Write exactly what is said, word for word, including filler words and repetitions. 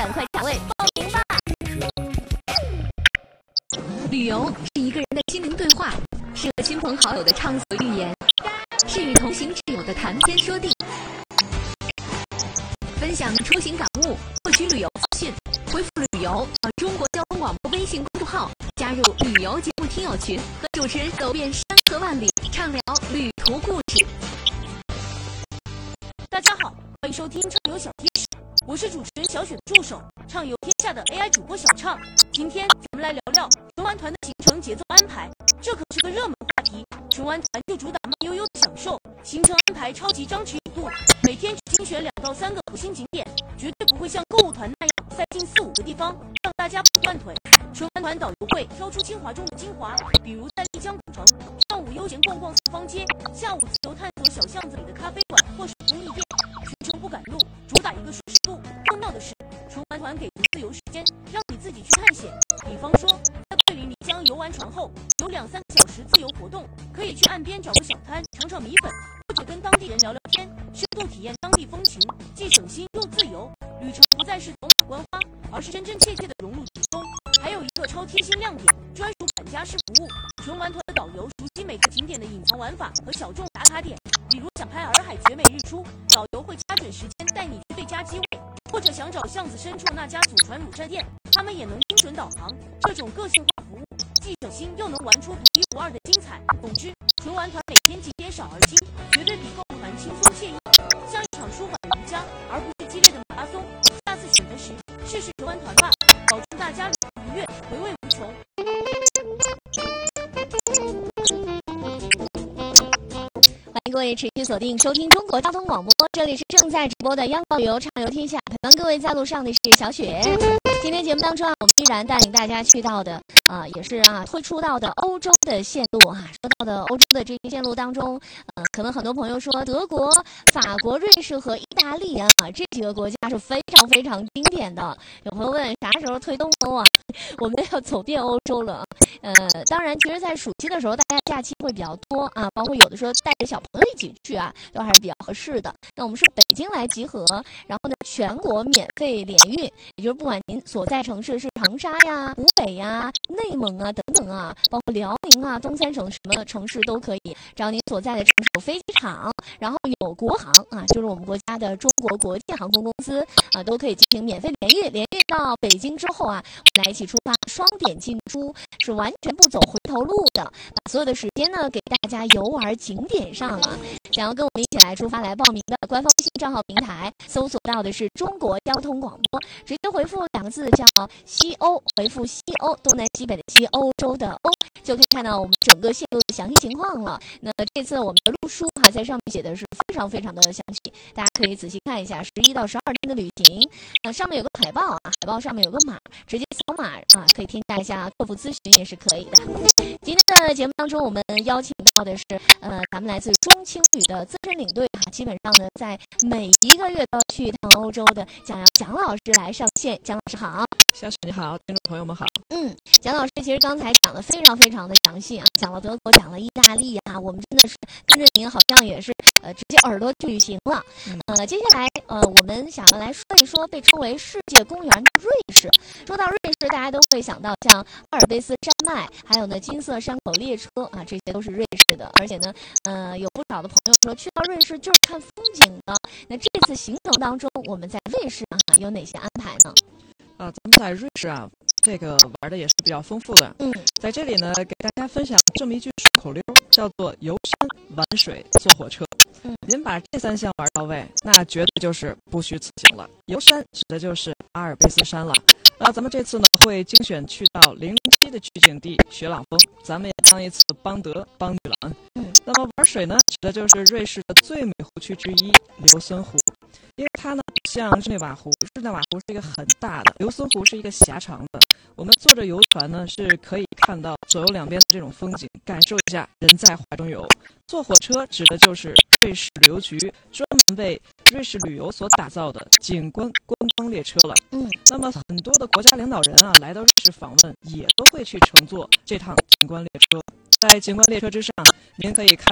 赶快抢位报名吧！旅游是一个人的心灵对话，是和亲朋好友的畅所欲言，是与同行挚友的谈天说地。分享出行感悟，获取旅游资讯，回复旅游到中国交通广播微信公众号，加入旅游节目听友群，和主持人走遍山河万里，畅聊旅途故事。 大家好，欢迎收听畅游小贴士，我是主持人小雪的助手，畅游天下的 A I 主播小畅。今天咱们来聊聊纯玩团的行程节奏安排，这可是个热门话题。纯玩团就主打慢悠悠的享受，行程安排超级张弛有度，每天只精选两到三个核心景点，绝对不会像购物团那样塞进四五个地方，让大家不断腿。纯玩团导游会挑出精华中的精华，比如在丽江古城，上午悠闲逛逛四方街，下午自由探索小巷子里的咖啡馆或手工艺店，全程不赶路，主打一个舒适度。更妙的是，纯玩团给足自由时间，让你自己去探险。比方说，在桂林丽江游完船后，有两三个小时自由活动，可以去岸边找个小摊尝尝米粉，或者跟当地人聊聊天，深度体验当地风情，既省心又自由。旅程不再是走马观花，而是真真切切的融入其中。还有一个超贴心亮点，专属管家式服务。纯玩团的导游熟悉每个景点的隐藏玩法和小众打卡点，比如想拍洱海绝美日出，导游会掐准时间带你去最佳机位，或者想找巷子深处那家祖传卤菜店，他们也能精准导航。这种个性化服务既省心又能玩出独一无二的精彩。总之，纯玩团每天几点少而精，绝对比购物团轻松惬意，像一场舒缓的瑜伽，而不是激烈的马拉松。下次选择时试试纯玩团吧，保证大家愉悦回味无穷。 欢迎各位持续锁定收听中国交通广播，这里是正在直播的央广旅游畅游天下，陪伴各位在路上的是小雪。今天节目当中啊，我们依然带领大家去到的啊、呃，也是啊推出到的欧洲的线路啊。说到的欧洲的这些线路当中，呃，可能很多朋友说德国、法国、瑞士和意大利啊这几个国家是非常非常经典的。有朋友问啥时候推东欧啊？我们要走遍欧洲了。呃，当然，其实，在暑期的时候，大家假期会比较多啊，包括有的时候带着小朋友一起去啊，都还是比较合适的。那我们是北京来集合，然后呢，全国免费联运，也就是不管您所在城市是长沙呀、湖北呀、内蒙啊等等啊，包括辽宁啊、东三省什么城市都可以，只要您所在的城市有飞机场，然后有国航啊，就是我们国家的中国国际航空公司啊，都可以进行免费联运。联运到北京之后啊，我们来一起出发，双点进出，是完全不走回头路的，把所有的时间呢给大家游玩景点上了。想要跟我们一起来出发来报名的，官方微信账号平台搜索到的是中国交通广播，直接回复两个字叫西欧，回复西欧，东南西北的西，欧洲的欧，就可以看到我们整个线路的详细情况了。那这次我们的路书哈、啊，在上面写的是非常非常的详细，大家可以仔细看一下，十一到十二天的旅行。那上面有个海报啊，海报上面有个码，直接扫码啊，可以添加一下客服咨询也是可以的。今天的节目当中，我们邀请到的是呃，咱们来自中青旅的资深领队啊，基本上呢，在每一个月都要去一趟欧洲的蒋阳蒋老师来上线。蒋老师好。 小雪你好，听众朋友们好。 嗯，蒋老师其实刚才讲的非常非常的详细啊，讲了德国，讲了意大利啊，我们真的是跟着您好像也是呃直接耳朵去旅行了。嗯、呃，接下来呃，我们想要来说一说被称为世界公园的瑞士。说到瑞士，大家都会想到像阿尔卑斯山脉，还有呢金色山口列车啊，这些都是瑞士的。而且呢，呃，有不少的朋友说去到瑞士就是看风景的。那这次行程当中，我们在瑞士啊有哪些安排呢？ 啊，咱们在瑞士啊，这个玩的也是比较丰富的。嗯，在这里呢，给大家分享这么一句顺口溜，叫做游山、玩水、坐火车。嗯，您把这三项玩到位，那绝对就是不虚此行了。游山指的就是阿尔卑斯山了。那咱们这次呢，会精选去到零零七的取景地雪朗峰，咱们也当一次邦德邦女郎。嗯，那么玩水呢，指的就是瑞士的最美湖区之一琉森湖。因为它呢不像日内瓦湖，日内瓦湖是一个很大的，琉森湖是一个狭长的。我们坐着游船呢，是可以看到左右两边的这种风景，感受一下人在华中游。坐火车指的就是瑞士旅游局专门为瑞士旅游所打造的景观观光列车了。嗯，那么很多的国家领导人啊来到瑞士访问，也都会去乘坐这趟景观列车。在景观列车之上，您可以看